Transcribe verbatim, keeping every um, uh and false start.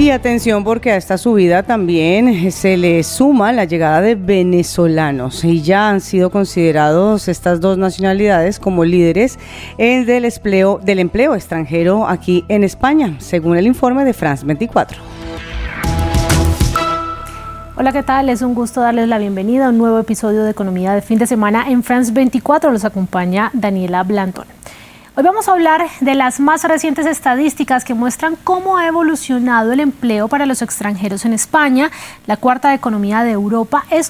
Y atención, porque a esta subida también se le suma la llegada de venezolanos y ya han sido considerados estas dos nacionalidades como líderes del empleo, del empleo extranjero aquí en España, según el informe de France veinticuatro. Hola, ¿qué tal? Es un gusto darles la bienvenida a un nuevo episodio de Economía de Fin de Semana en France veinticuatro. Los acompaña Daniela Blanton. Hoy vamos a hablar de las más recientes estadísticas que muestran cómo ha evolucionado el empleo para los extranjeros en España, la cuarta economía de Europa. Esto